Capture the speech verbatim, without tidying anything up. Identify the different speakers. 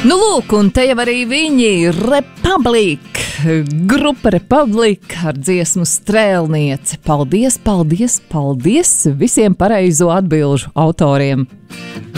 Speaker 1: Nu, lūk, un te jau arī viņi, Republic, grupa Republic ar dziesmu Strēlniece. Paldies, paldies, paldies visiem pareizo atbilžu autoriem!